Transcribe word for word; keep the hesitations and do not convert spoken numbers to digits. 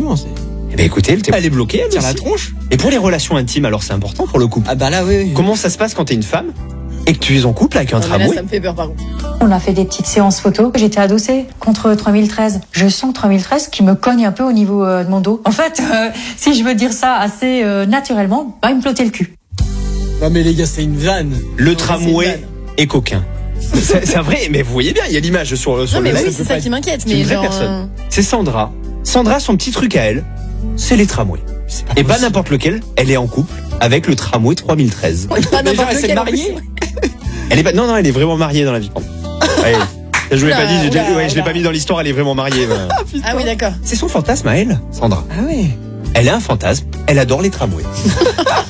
effectivement, c'est... Eh ben écoutez, elle, elle est bloquée, elle tire la tronche. Et pour les relations intimes, alors c'est important pour le couple. Ah bah là, oui. oui. Comment ça se passe quand t'es une femme et que tu es en couple avec un Non, mais là, tramway? ça me fait peur par contre. On a fait des petites séances photos. J'étais adossée contre trois mille treize. Je sens trois mille treize qui me cogne un peu au niveau euh, de mon dos. En fait, euh, si je veux dire ça assez euh, naturellement, bah, il me flottait le cul. Non mais les gars, c'est une vanne. Le Non, tramway est coquin. C'est, c'est vrai, mais vous voyez bien, il y a l'image sur, sur Non, mais le bah oui, site. c'est ça qui m'inquiète. C'est une Mais vraie genre. personne. euh, C'est Sandra. Sandra, son petit truc à elle, c'est les tramways. C'est Et pas possible. n'importe lequel, elle est en couple avec le tramway trois mille treize. ouais, pas Déjà, n'importe elle s'est lequel, en mariée. plus. Elle est pas, non, non, elle est vraiment mariée dans la vie. Ouais. Je vous l'ai pas dit, j'ai déjà- Oula, ouais, je l'ai oula. pas mis dans l'histoire, elle est vraiment mariée. ben. Ah oui, d'accord. C'est son fantasme à elle, Sandra. Ah ouais. Elle a un fantasme, elle adore les tramways.